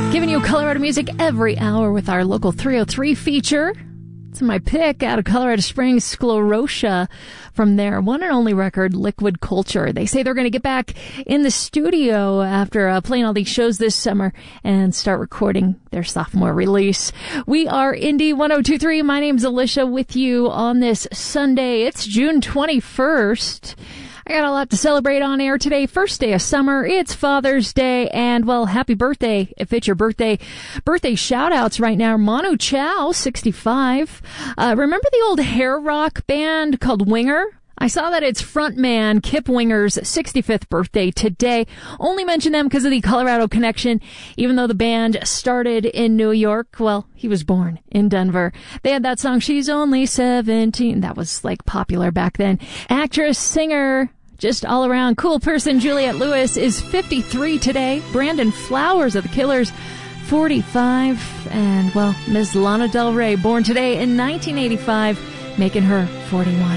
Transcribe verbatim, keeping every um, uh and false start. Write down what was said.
Giving you Colorado music every hour with our local three oh three feature. It's my pick out of Colorado Springs, Sclerotia, from their one and only record, Liquid Culture. They say they're going to get back in the studio after uh, playing all these shows this summer and start recording their sophomore release. We are Indie one oh two point three. My name's Alicia with you on this Sunday. It's June twenty-first. I got a lot to celebrate on air today. First day of summer. It's Father's Day. And, well, happy birthday if it's your birthday. Birthday shout-outs right now. Manu Chao, sixty-five. Uh, remember the old hair rock band called Winger? I saw that it's frontman Kip Winger's sixty-fifth birthday today. Only mention them because of the Colorado connection. Even though the band started in New York, well, he was born in Denver. They had that song, She's Only seventeen. That was, like, popular back then. Actress, singer, just all around cool person Juliette Lewis is fifty-three today. Brandon Flowers of the Killers, forty-five. And, well, Miz Lana Del Rey, born today in nineteen eighty-five, making her forty-one.